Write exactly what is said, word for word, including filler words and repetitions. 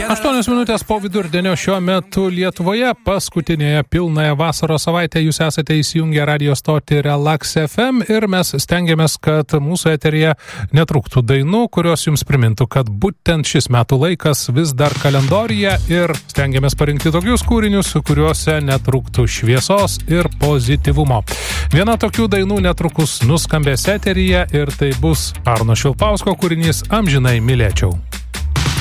Aštuonios minutės po vidurdienio šiuo metu Lietuvoje, paskutinėje pilnąją vasaros savaitę jūs esate įsijungę radio stotį Relax F M ir mes stengiamės, kad mūsų eteryje netrūktų dainų, kurios jums primintų, kad būtent šis metų laikas vis dar kalendoriuje ir stengiamės parinkti tokius kūrinius, kuriuose netrūktų šviesos ir pozityvumo. Viena tokių dainų netrukus nuskambės eteryje ir tai bus Arno Švilpausko kūrinys Amžinai mylėčiau.